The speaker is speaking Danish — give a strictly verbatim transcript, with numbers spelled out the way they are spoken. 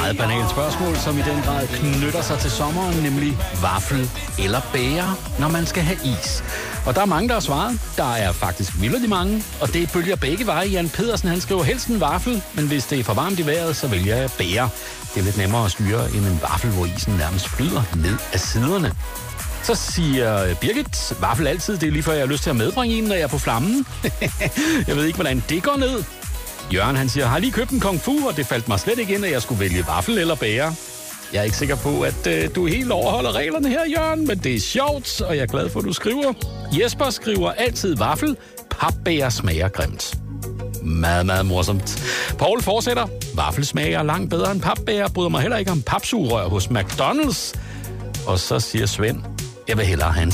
meget banalt spørgsmål, som i den grad knytter sig til sommeren, nemlig vaffel eller bære, når man skal have is. Og der er mange, der har svaret. Der er faktisk vildt mange, og det bølger begge veje. Jan Pedersen, han skriver helst en vaffel, men hvis det er for varmt i vejret, så vælger jeg bære. Det er lidt nemmere at styre end en vaffel, hvor isen nærmest flyder ned af siderne. Så siger Birgit, vaffel altid, det er lige før jeg har lyst til at medbringe en, når jeg er på flammen. Jeg ved ikke, hvordan det går ned. Jørgen, han siger, har lige købt en kung fu, og det faldt mig slet ikke ind, at jeg skulle vælge vaffel eller bære. Jeg er ikke sikker på, at øh, du helt overholder reglerne her, Jørgen, men det er sjovt, og jeg er glad for, at du skriver. Jesper skriver altid vaffel, papbære smager grimt. Meget, meget morsomt. Paul fortsætter, vaffel smager langt bedre end papbære, bryder mig heller ikke om papsugerør hos McDonald's. Og så siger Svend, jeg vil hellere have en